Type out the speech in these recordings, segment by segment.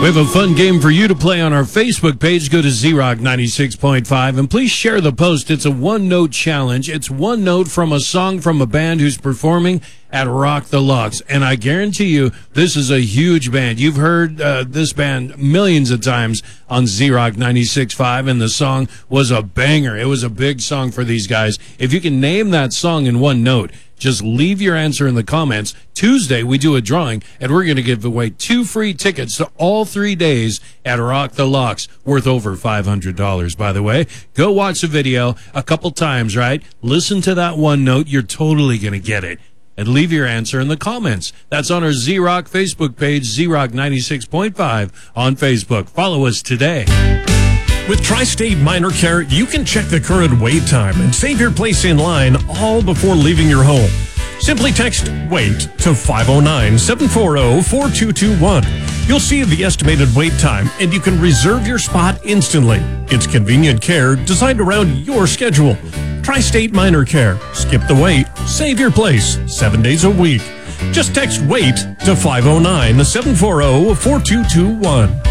We have a fun game for you to play on our Facebook page. Go to Z-Rock 96.5 and please share the post. It's a one-note challenge. It's one note from a song from a band who's performing at Rock the Locks. And I guarantee you, this is a huge band. You've heard this band millions of times on Z-Rock 96.5, and the song was a banger. It was a big song for these guys. If you can name that song in one note, just leave your answer in the comments. Tuesday, we do a drawing, and we're going to give away 2 free tickets to all 3 days at Rock the Locks, worth over $500, by the way. Go watch the video a couple times, right? Listen to that one note. You're totally going to get it. And leave your answer in the comments. That's on our Z-Rock Facebook page, Z-Rock 96.5 on Facebook. Follow us today. With Tri-State Minor Care, you can check the current wait time and save your place in line all before leaving your home. Simply text WAIT to 509-740-4221. You'll see the estimated wait time, and you can reserve your spot instantly. It's convenient care designed around your schedule. Tri-State Minor Care. Skip the wait. Save your place 7 days a week. Just text WAIT to 509-740-4221.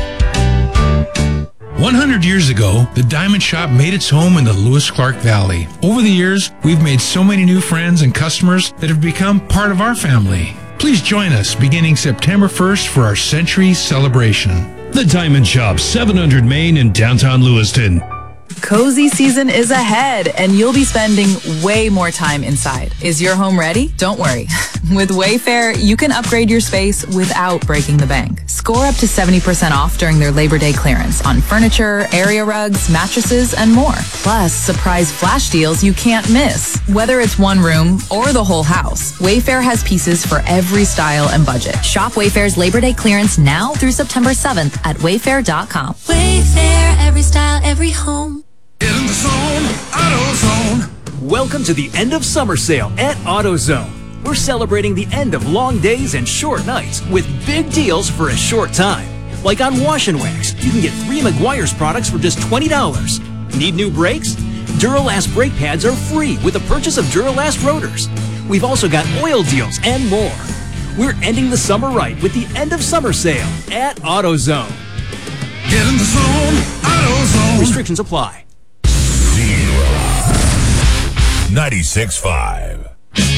100 years ago, the Diamond Shop made its home in the Lewis-Clark Valley. Over the years, we've made so many new friends and customers that have become part of our family. Please join us beginning September 1st for our century celebration. The Diamond Shop, 700 Main in downtown Lewiston. Cozy season is ahead, and you'll be spending way more time inside. Is your home ready? Don't worry. With Wayfair, you can upgrade your space without breaking the bank. Score up to 70% off during their Labor Day clearance on furniture, area rugs, mattresses, and more. Plus, surprise flash deals you can't miss. Whether it's one room or the whole house, Wayfair has pieces for every style and budget. Shop Wayfair's Labor Day clearance now through September 7th at wayfair.com. Wayfair, every style, every home. Get in the zone, AutoZone. Welcome to the end of summer sale at AutoZone. We're celebrating the end of long days and short nights with big deals for a short time. Like on Wash and Wax, you can get 3 Meguiar's products for just $20. Need new brakes? Duralast brake pads are free with the purchase of Duralast rotors. We've also got oil deals and more. We're ending the summer right with the end of summer sale at AutoZone. Get in the zone, AutoZone. Restrictions apply. 96.5.